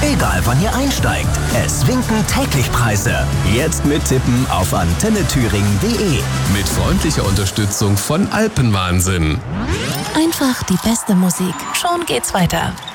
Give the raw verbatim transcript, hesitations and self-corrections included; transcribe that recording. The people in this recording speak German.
Egal wann ihr einsteigt, es winken täglich Preise. Jetzt mittippen auf antenne thüringen punkt de. Mit freundlicher Unterstützung von Alpenwahnsinn. Einfach die beste Musik. Schon geht's weiter.